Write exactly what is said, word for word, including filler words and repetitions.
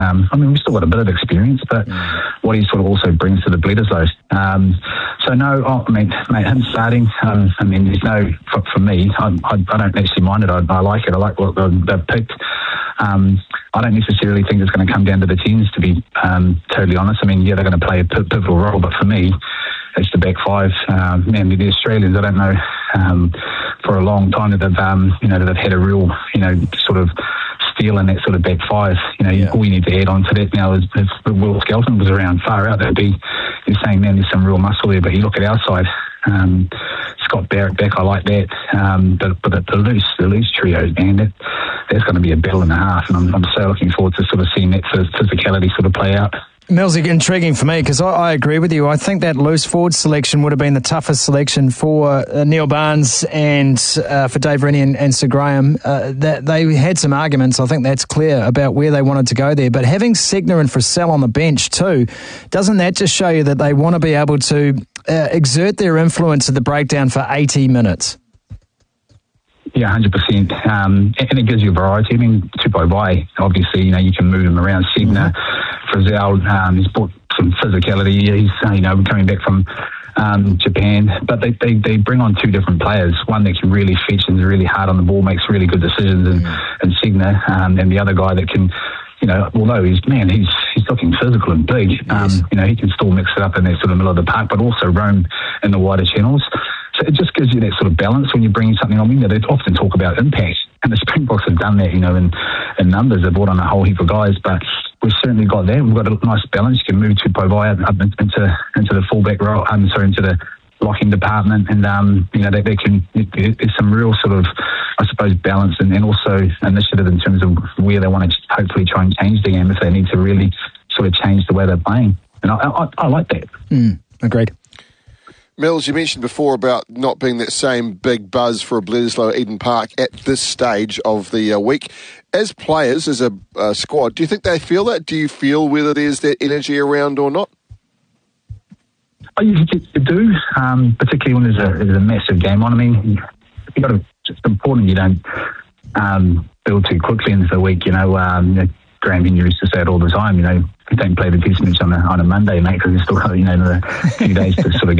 Um, I mean, we've still got a bit of experience, but mm. what he sort of also brings to the Bledisloe. Um, so no, oh, I mean, mate, him starting, um, I mean, there's no, for, for me, I, I, I don't actually mind it. I, I like it. I like what they've picked. Um, I don't necessarily think it's going to come down to the tens, to be um, totally honest. I mean, yeah, they're going to play a pivotal role, but for me, it's the back five. Um, man, the Australians, I don't know, um, for a long time that they've, um, you know, that they've had a real, you know, sort of steal in that sort of back five. You know, yeah. all you need to add on to that now is if Will Skelton was around far out, that'd be, you're saying, man, there's some real muscle there. But you look at our side, um, Scott Barrett back, I like that. Um, but but the, the loose, the loose trio, man, that, that's going to be a battle and a half. And I'm, I'm so looking forward to sort of seeing that physicality sort of play out. Millsy, intriguing for me because I, I agree with you. I think that loose forward selection would have been the toughest selection for uh, Neil Barnes and uh, for Dave Rennie and, and Sir Graham. Uh, that they had some arguments, I think that's clear, about where they wanted to go there. But having Segner and Frisell on the bench too, doesn't that just show you that they want to be able to uh, exert their influence at the breakdown for eighty minutes? Yeah, one hundred percent. Um, and it gives you variety. I mean, Tupouniua, obviously, you know, you can move him around. Segner, mm-hmm. Frisell, um, he's brought some physicality. He's, you know, coming back from um, Japan. But they, they, they bring on two different players. One that can really fetch and is really hard on the ball, makes really good decisions, and, mm-hmm. and Segner, um, and the other guy that can, you know, although he's, man, he's he's looking physical and big, um, yes. you know, he can still mix it up in that sort of middle of the park, but also roam in the wider channels. So it just gives you that sort of balance when you're bringing something on. You know, they often talk about impact, and the Springboks have done that, you know, in, in numbers. They've brought on a whole heap of guys, but we've certainly got that. We've got a nice balance. You can move Tupouniua up into into the fullback role, um, sorry, into the locking department, and um, you know, they, they can. There's some real sort of, I suppose, balance and, and also initiative in terms of where they want to hopefully try and change the game if they need to really sort of change the way they're playing. And I, I, I like that. Mm, agreed. Mills, you mentioned before about not being that same big buzz for a Bledisloe Eden Park at this stage of the uh, week. As players, as a uh, squad, do you think they feel that? Do you feel whether there's that energy around or not? Oh, you, you do, um, particularly when there's a, there's a massive game on. I mean, you got to, it's important you don't um, build too quickly into the week. You know, um, you know Graham Henry used to say it all the time. You know, you don't play the test match on a, on a Monday, mate, because you've still got, you know, a few days to sort of